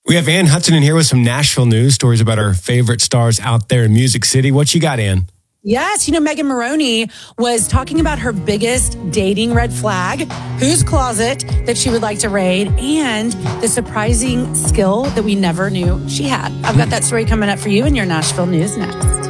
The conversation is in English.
We have Ann Hudson in here with some Nashville news stories about our favorite stars out there in Music City. What you got, Ann? Yes, Megan Moroney was talking about her biggest dating red flag, whose closet that she would like to raid, and the surprising skill that we never knew she had. I've got that story coming up for you in your Nashville news next.